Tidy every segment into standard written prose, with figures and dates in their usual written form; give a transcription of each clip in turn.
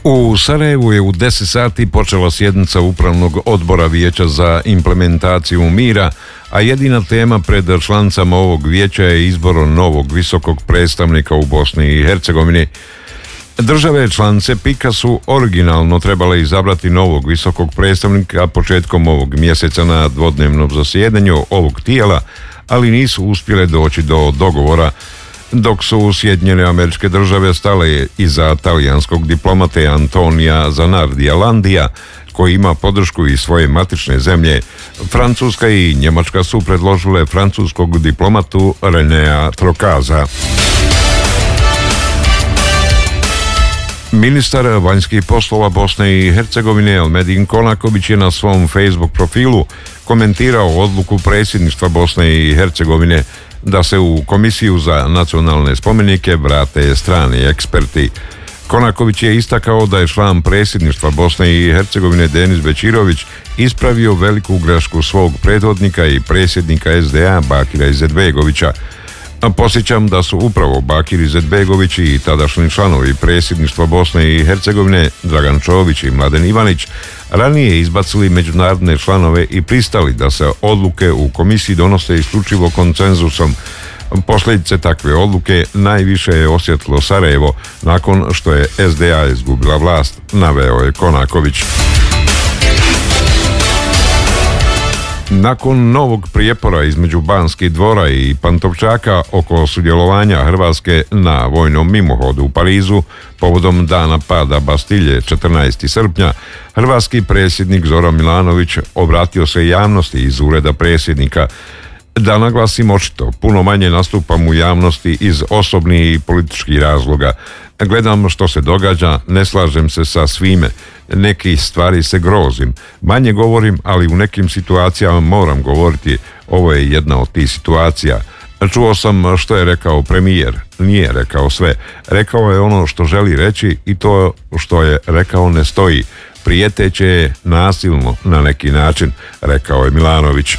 U Sarajevu je u 10 sati počela sjednica Upravnog odbora Vijeća za implementaciju mira, a jedina tema pred članicama ovog vijeća je izbor novog visokog predstavnika u Bosni i Hercegovini. Države članice PIK-a su originalno trebale izabrati novog visokog predstavnika početkom ovog mjeseca na dvodnevnom zasjedanju ovog tijela, ali nisu uspjele doći do dogovora, dok su Sjedinjene Američke Države stale iza talijanskog diplomate Antonija Zanardija Landija, koji ima podršku iz svoje matične zemlje. Francuska i Njemačka su predložile francuskog diplomatu Renea Trokaza. Ministar vanjskih poslova Bosne i Hercegovine Elmedin Konaković je na svom Facebook profilu komentirao odluku predsjedništva Bosne i Hercegovine da se u Komisiju za nacionalne spomenike vrate strani eksperti. Konaković je istakao da je član predsjedništva Bosne i Hercegovine Denis Bećirović ispravio veliku grešku svog prethodnika i predsjednika SDA Bakira Izetbegovića. Posjećam da su upravo Bakir Izetbegović i tadašnji članovi predsjedništva Bosne i Hercegovine Dragan Čović i Mladen Ivanić ranije izbacili međunarodne članove i pristali da se odluke u komisiji donose isključivo konsenzusom. Posljedice takve odluke najviše je osjetilo Sarajevo nakon što je SDA izgubila vlast, naveo je Konaković. Nakon novog prijepora između Banskih dvora i Pantovčaka oko sudjelovanja Hrvatske na vojnom mimohodu u Parizu povodom dana pada Bastilje 14. srpnja, hrvatski predsjednik Zoran Milanović obratio se javnosti iz ureda predsjednika. Da naglasim očito, puno manje nastupam u javnosti iz osobnih i političkih razloga. Gledam što se događa, ne slažem se sa svime. Neki stvari se grozim. Manje govorim, ali u nekim situacijama moram govoriti. Ovo je jedna od tih situacija. Čuo sam što je rekao premijer. Nije rekao sve. Rekao je ono što želi reći i to što je rekao ne stoji. Prijeteće je nasilno na neki način, rekao je Milanović.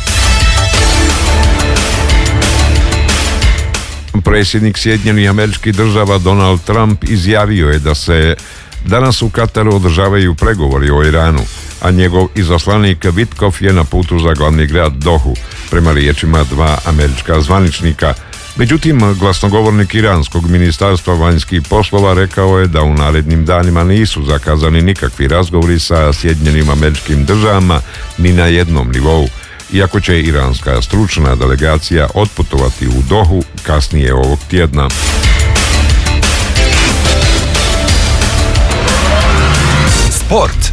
Predsjednik Sjedinjenih Američkih Država Donald Trump izjavio je da se danas u Kataru održavaju pregovori o Iranu, a njegov izaslanik Witkoff je na putu za glavni grad Dohu, prema riječima dva američka zvaničnika. Međutim, glasnogovornik iranskog ministarstva vanjskih poslova rekao je da u narednim danima nisu zakazani nikakvi razgovori sa Sjedinjenim Američkim Državama ni na jednom nivou, iako će iranska stručna delegacija otputovati u Dohu kasnije ovog tjedna. Sport.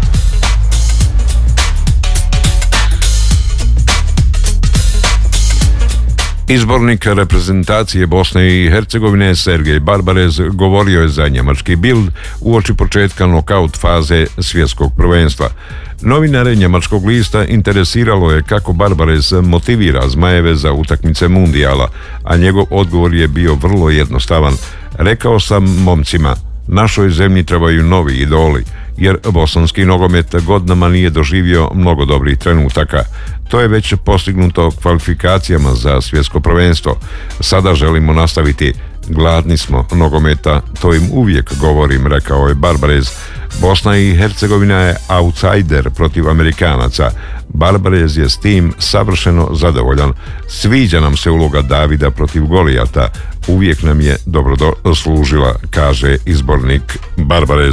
Izbornik reprezentacije Bosne i Hercegovine Sergej Barbarez govorio je za njemački Bild uoči početka nokaut faze svjetskog prvenstva. Novinare njemačkog lista interesiralo je kako Barbarez motivira Zmajeve za utakmice mundijala, a njegov odgovor je bio vrlo jednostavan. Rekao sam momcima, našoj zemlji trebaju novi idoli, jer bosanski nogomet godinama nije doživio mnogo dobrih trenutaka. To je već postignuto kvalifikacijama za svjetsko prvenstvo. Sada želimo nastaviti. Gladni smo nogometa, to im uvijek govorim, rekao je Barbarez. Bosna i Hercegovina je outsider protiv Amerikanaca. Barbarez je s tim savršeno zadovoljan. Sviđa nam se uloga Davida protiv Golijata. Uvijek nam je dobro služila, kaže izbornik Barbarez.